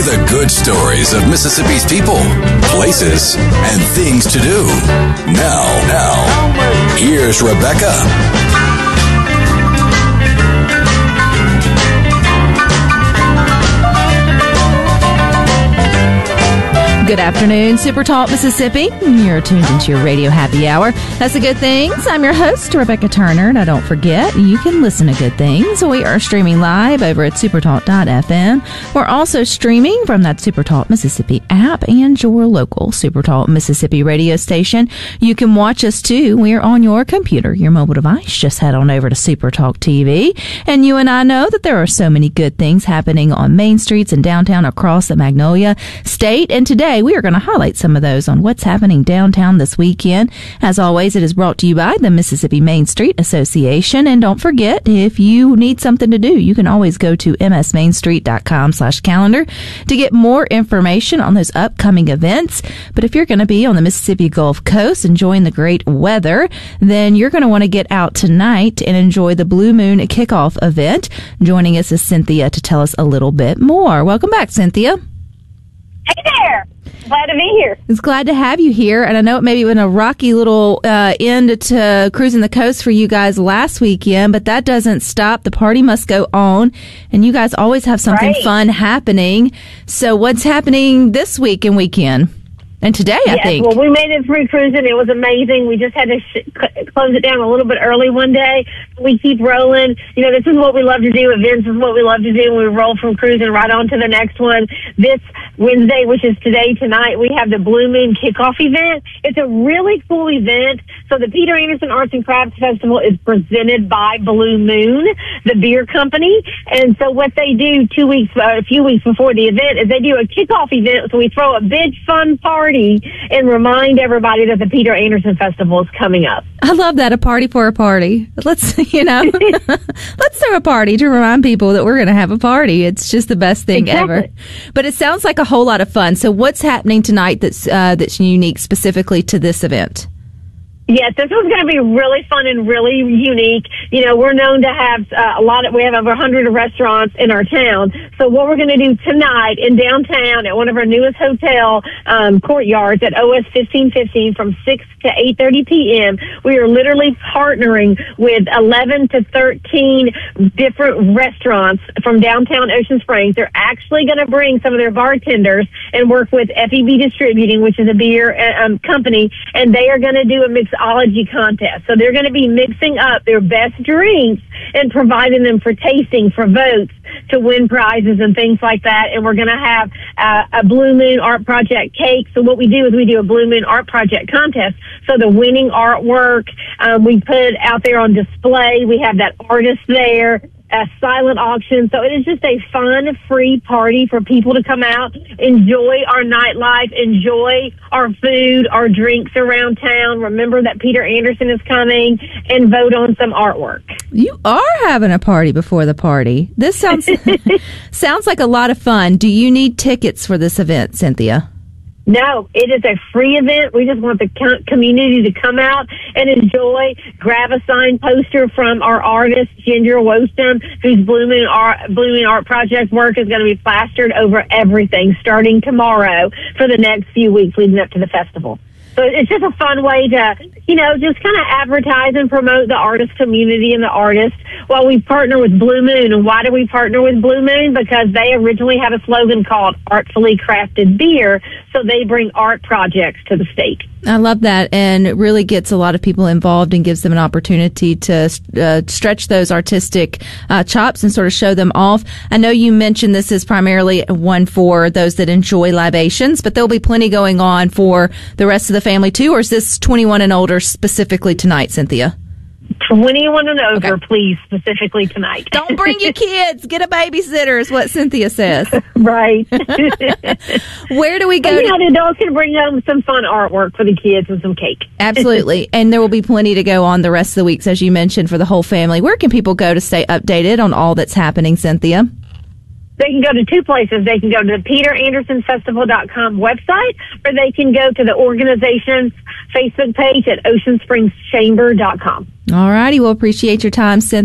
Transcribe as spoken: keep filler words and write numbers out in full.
The good stories of Mississippi's people, places, and things to do. Now, now, here's Rebecca. Good afternoon, Super Talk Mississippi. You're tuned into your radio happy hour. That's the Good Things. I'm your host, Rebecca Turner. Now, don't forget, you can listen to Good Things. We are streaming live over at supertalk dot f m. We're also streaming from that Supertalk Mississippi app and your local Supertalk Mississippi radio station. You can watch us, too. We're on your computer, your mobile device. Just head on over to Supertalk T V. And you and I know that there are so many good things happening on main streets and downtown across the Magnolia State. And today, we are going to highlight some of those on what's happening downtown this weekend. As always, it is brought to you by the Mississippi Main Street Association. And don't forget, if you need something to do, you can always go to m s main street dot com slash calendar to get more information on those upcoming events. But if you're going to be on the Mississippi Gulf Coast enjoying the great weather, then you're going to want to get out tonight and enjoy the Blue Moon Kickoff event. Joining us is Cynthia to tell us a little bit more. Welcome back, Cynthia. Hey there. Glad to be here. It's glad to have you here. And I know it maybe been a rocky little uh, end to Cruising the Coast for you guys last weekend, but that doesn't stop. The party must go on. And you guys always have something right. fun happening. So what's happening this week and weekend? And today, I yes, think. Well, we made it through cruising. It was amazing. We just had to sh- close it down a little bit early one day. We keep rolling. You know, this is what we love to do. Events is what we love to do. We roll from cruising right on to the next one. This Wednesday, which is today, tonight, we have the Blue Moon Kickoff event. It's a really cool event. So the Peter Anderson Arts and Crafts Festival is presented by Blue Moon, the beer company. And so what they do two weeks, uh, a few weeks before the event is they do a kickoff event. So we throw a big fun party and remind everybody that the Peter Anderson Festival is coming up. I love that, a party for a party. Let's, you know, let's throw a party to remind people that we're going to have a party. It's just the best thing exactly. ever. But it sounds like a whole lot of fun. So what's happening tonight that's uh, that's unique specifically to this event? Yes, this one's going to be really fun and really unique. You know, we're known to have uh, a lot of, we have over one hundred restaurants in our town. So what we're going to do tonight in downtown at one of our newest hotel um, courtyards at O S fifteen fifteen from six to eight thirty p.m., we are literally partnering with eleven to thirteen different restaurants from downtown Ocean Springs. They're actually going to bring some of their bartenders and work with F E B Distributing, which is a beer um, company, and they are going to do a mixology contest. So they're going to be mixing up their best drinks and providing them for tasting, for votes, to win prizes and things like that. And we're going to have uh, a Blue Moon Art Project cake. So what we do is we do a Blue Moon Art Project contest. So the winning artwork um, we put out there on display. We have that artist there. A silent auction. So it is just a fun, free party for people to come out, enjoy our nightlife, enjoy our food, our drinks around town. Remember that Peter Anderson is coming, and vote on some artwork. You are having a party before the party. This sounds sounds like a lot of fun. Do you need tickets for this event, Cynthia? No, it is a free event. We just want the community to come out and enjoy, grab a signed poster from our artist, Ginger Wostum, whose Blue Moon Art, Blue Moon Art Project work is going to be plastered over everything starting tomorrow for the next few weeks leading up to the festival. So it's just a fun way to, you know, just kind of advertise and promote the artist community and the artist while we partner with Blue Moon. And why do we partner with Blue Moon? Because they originally had a slogan called Artfully Crafted Beer, so they bring art projects to the state. I love that, and it really gets a lot of people involved and gives them an opportunity to uh, stretch those artistic uh, chops and sort of show them off. I know you mentioned this is primarily one for those that enjoy libations, but there'll be plenty going on for the rest of the family too, or is this twenty-one and older specifically tonight, Cynthia? twenty-one and over, okay. Please, specifically tonight. Don't bring your kids. Get a babysitter is what Cynthia says. Right. Where do we go? But, you know, the adults can bring them some fun artwork for the kids and some cake. Absolutely. And there will be plenty to go on the rest of the weeks, as you mentioned, for the whole family. Where can people go to stay updated on all that's happening, Cynthia? They can go to two places. They can go to the peter anderson festival dot com website, or they can go to the organization's Facebook page at ocean springs chamber dot com. All righty. We'll appreciate your time, Cynthia.